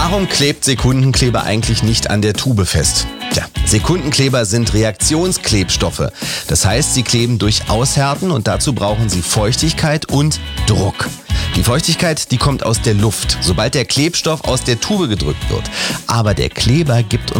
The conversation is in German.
Warum klebt Sekundenkleber eigentlich nicht an der Tube fest? Tja, Sekundenkleber sind Reaktionsklebstoffe. Das heißt, sie kleben durch Aushärten und dazu brauchen sie Feuchtigkeit und Druck. Die Feuchtigkeit, die kommt aus der Luft, sobald der Klebstoff aus der Tube gedrückt wird. Aber der Kleber gibt